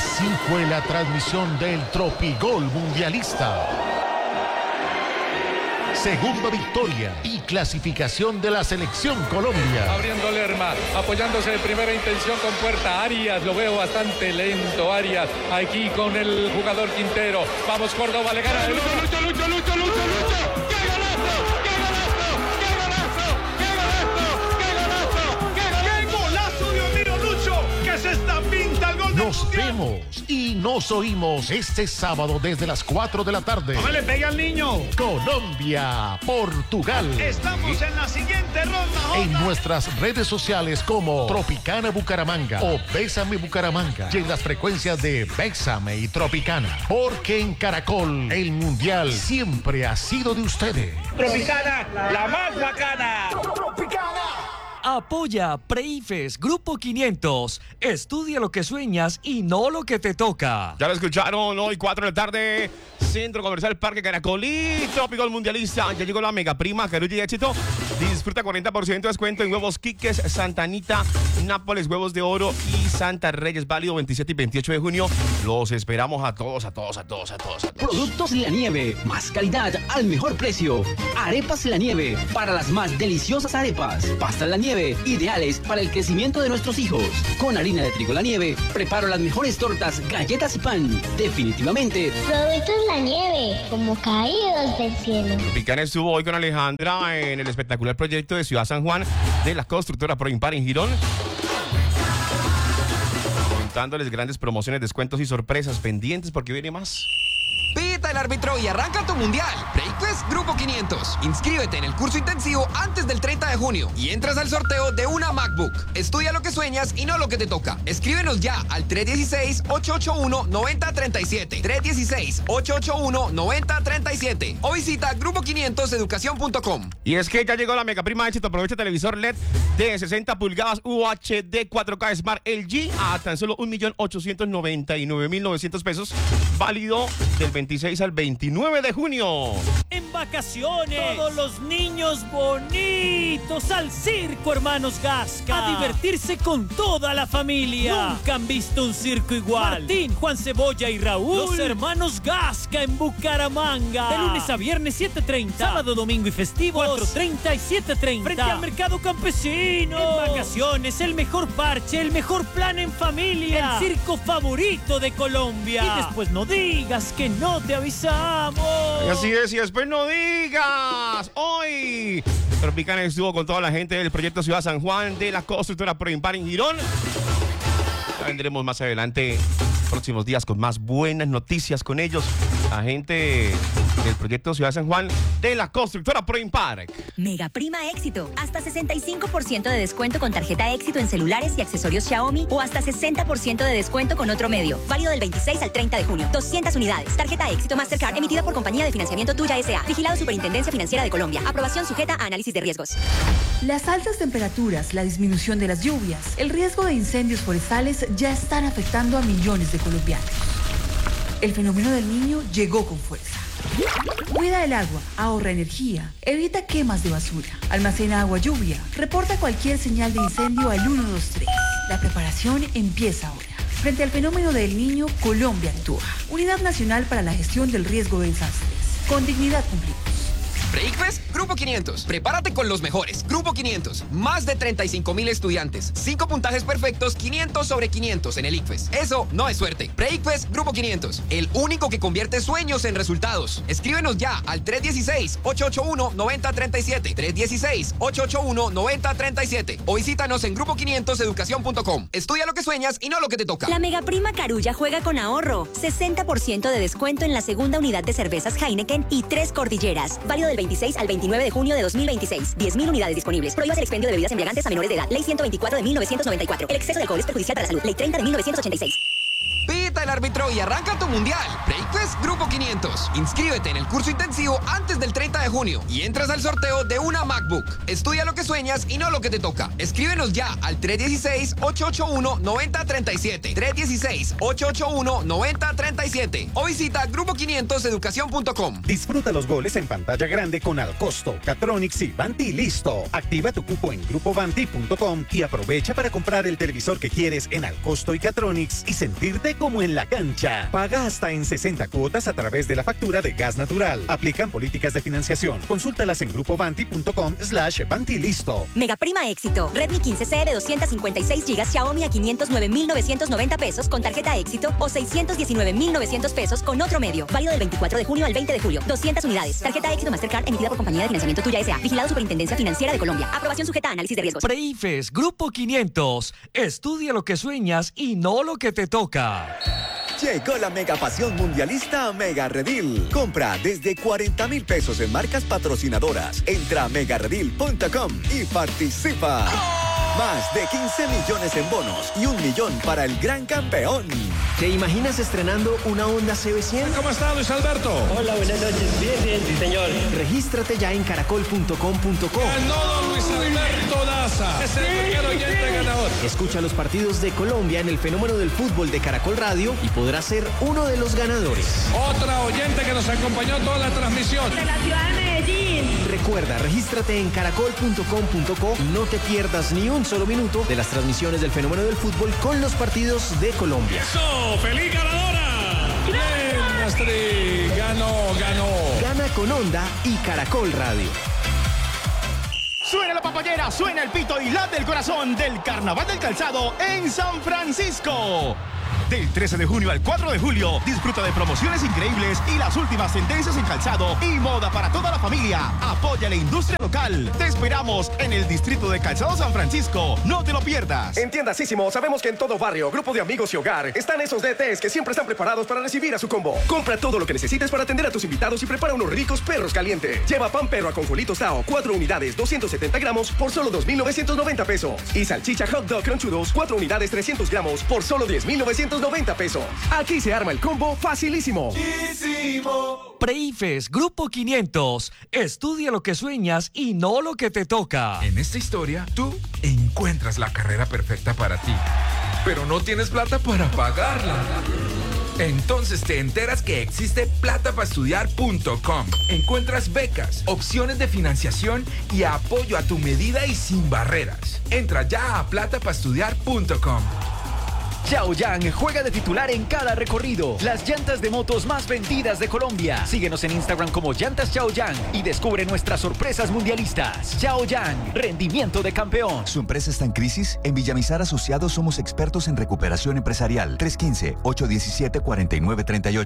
Así fue la transmisión del Tropigol Mundialista. Segunda victoria y clasificación de la selección Colombia. Abriendo Lerma, apoyándose de primera intención con Puerta. Arias, lo veo bastante lento. Arias, aquí con el jugador Quintero. Vamos, Córdoba, le gana. Lucho. ¡Qué golazo! ¡Qué golazo, Dios mío, Lucho! ¡Que se estampinta el gol! Nos vemos y nos oímos este sábado desde las 4 de la tarde. ¡No me le pegue al niño! Colombia, Portugal. Estamos en la siguiente ronda. En nuestras redes sociales como Tropicana Bucaramanga o Bésame Bucaramanga y en las frecuencias de Bésame y Tropicana. Porque en Caracol el Mundial siempre ha sido de ustedes. Tropicana, la más bacana. Apoya Preifes Grupo 500. Estudia lo que sueñas y no lo que te toca. Ya lo escucharon, hoy 4 de la tarde, Centro Comercial Parque Caracolí, Tropigol Mundialista. Ya llegó la mega prima, Carulla y éxito. Disfruta 40% de descuento en huevos Quiques, Santa Anita, Nápoles, Huevos de Oro y Santa Reyes. Válido 27 y 28 de junio. Los esperamos a todos. Productos La Nieve, más calidad al mejor precio. Arepas La Nieve, para las más deliciosas arepas. Pasta La Nieve, ideales para el crecimiento de nuestros hijos. Con harina de trigo La Nieve, preparo las mejores tortas, galletas y pan. Definitivamente. Productos La Nieve, como caídos del cielo. Tropicana estuvo hoy con Alejandra en el espectacular proyecto de Ciudad San Juan de la constructora Proimpar en Girón. Contándoles grandes promociones, descuentos y sorpresas pendientes porque viene más. Pita el árbitro y arranca tu mundial. Breakfast Grupo 500. Inscríbete en el curso intensivo antes del 30 de junio y entras al sorteo de una MacBook. Estudia lo que sueñas y no lo que te toca. Escríbenos ya al 316-881-9037. 316-881-9037. O visita grupo500educación.com. Y es que ya llegó la mega prima de éxito. Aprovecha televisor LED de 60 pulgadas UHD 4K Smart LG a tan solo 1.899.900 pesos. Válido del 26 al 29 de junio. En vacaciones, todos los niños bonitos al circo, hermanos Gasca. A divertirse con toda la familia. Nunca han visto un circo igual. Martín, Juan Cebolla y Raúl, los hermanos Gasca en Bucaramanga. De lunes a viernes 7:30. Sábado, domingo y festivos 4:30 y 7:30. Frente al Mercado Campesino. En vacaciones, el mejor parche, el mejor plan en familia. El circo favorito de Colombia. Y después no digas que no te avisamos. Y así es, y después no digas. Hoy Tropicana estuvo con toda la gente del proyecto Ciudad San Juan de la constructora Proimpar en Girón. Ya vendremos más adelante, próximos días, con más buenas noticias con ellos. La gente del proyecto Ciudad San Juan de la constructora Proimpar. Mega prima éxito. Hasta 65% de descuento con tarjeta éxito en celulares y accesorios Xiaomi o hasta 60% de descuento con otro medio. Válido del 26 al 30 de junio. 200 unidades. Tarjeta éxito Mastercard emitida por Compañía de Financiamiento Tuya S.A. Vigilado Superintendencia Financiera de Colombia. Aprobación sujeta a análisis de riesgos. Las altas temperaturas, la disminución de las lluvias, el riesgo de incendios forestales ya están afectando a millones de colombianos. El fenómeno del Niño llegó con fuerza. Cuida el agua, ahorra energía, evita quemas de basura, almacena agua lluvia, reporta cualquier señal de incendio al 123. La preparación empieza ahora. Frente al fenómeno del Niño, Colombia actúa. Unidad Nacional para la Gestión del Riesgo de Desastres. Con dignidad cumplimos. Breakfast Grupo 500. Prepárate con los mejores. Grupo 500. Más de 35,000 estudiantes. 5 puntajes perfectos, 500 sobre 500 en el ICFES. Eso no es suerte. Breakfast Grupo 500. El único que convierte sueños en resultados. Escríbenos ya al 316-881-9037. 316-881-9037. O visítanos en grupo500educación.com. Estudia lo que sueñas y no lo que te toca. La mega prima Carulla juega con ahorro. 60% de descuento en la segunda unidad de cervezas Heineken y 3 cordilleras. Válido del 26 al 29 de junio de 2026. 10.000 unidades disponibles. Prohíbas el expendio de bebidas embriagantes a menores de edad. Ley 124 de 1994. El exceso de alcohol es perjudicial para la salud. Ley 30 de 1986. Pita el árbitro y arranca tu mundial. Breakfast Grupo 500. Inscríbete en el curso intensivo antes del 30 de junio y entras al sorteo de una MacBook. Estudia lo que sueñas y no lo que te toca. Escríbenos ya al 316-881-9037. 316-881-9037. O visita grupo500educación.com. Disfruta los goles en pantalla grande con Alcosto, Catronics y Vanti. Listo. Activa tu cupo en grupovanti.com y aprovecha para comprar el televisor que quieres en Alcosto y Catronics y sentirte como en en la cancha. Paga hasta en 60 cuotas a través de la factura de gas natural. Aplican políticas de financiación. Consúltalas en grupobanti.com/Banti-listo. Mega prima éxito. Redmi 15C de 256 GB Xiaomi a 509.990 pesos con tarjeta éxito o 619.900 pesos con otro medio. Válido del 24 de junio al 20 de julio. 200 unidades. Tarjeta éxito Mastercard emitida por Compañía de Financiamiento Tuya S.A. Vigilado Superintendencia Financiera de Colombia. Aprobación sujeta a análisis de riesgos. Preifes Grupo 500. Estudia lo que sueñas y no lo que te toca. Llegó la mega pasión mundialista a Mega Redil. Compra desde 40,000 pesos en marcas patrocinadoras. Entra a megaredil.com y participa. Más de 15 millones en bonos y 1 millón para el gran campeón. ¿Te imaginas estrenando una Honda CB100? ¿Cómo está, Luis Alberto? Hola, buenas noches. Bien, sí, señor. Regístrate ya en caracol.com.co. Ganó Luis Alberto Daza. Es el primer oyente ganador. Escucha los partidos de Colombia en el fenómeno del fútbol de Caracol Radio y podrás ser uno de los ganadores. Otra oyente que nos acompañó toda la transmisión. De la ciudad de Medellín. Recuerda, regístrate en caracol.com.co y no te pierdas ni un solo minuto de las transmisiones del fenómeno del fútbol con los partidos de Colombia. ¡Eso! ¡Feliz ganadora! ¡Bien, Astrid! Ganó. Gana con Honda y Caracol Radio. Suena la papayera, suena el pito y late el corazón del Carnaval del Calzado en San Francisco. Del 13 de junio al 4 de julio, disfruta de promociones increíbles y las últimas tendencias en calzado y moda para toda la familia. Apoya la industria local. Te esperamos en el Distrito de Calzado San Francisco. No te lo pierdas. En Tiendasísimo sabemos que en todo barrio, grupo de amigos y hogar están esos DTs que siempre están preparados para recibir a su combo. Compra todo lo que necesites para atender a tus invitados y prepara unos ricos perros calientes. Lleva pan perro a conjolitos Tao, 4 unidades, 270 gramos por solo 2.990 pesos. Y salchicha hot dog cronchudos, 4 unidades, 300 gramos por solo 10.990 pesos. Aquí se arma el combo facilísimo. Preifes Grupo 500. Estudia lo que sueñas y no lo que te toca. En esta historia, tú encuentras la carrera perfecta para ti, pero no tienes plata para pagarla. Entonces te enteras que existe platapaestudiar.com. Encuentras becas, opciones de financiación y apoyo a tu medida y sin barreras. Entra ya a platapaestudiar.com. Chaoyang juega de titular en cada recorrido. Las llantas de motos más vendidas de Colombia. Síguenos en Instagram como Llantas Chaoyang y descubre nuestras sorpresas mundialistas. Chaoyang, rendimiento de campeón. ¿Su empresa está en crisis? En Villamizar Asociados somos expertos en recuperación empresarial. 315-817-4938.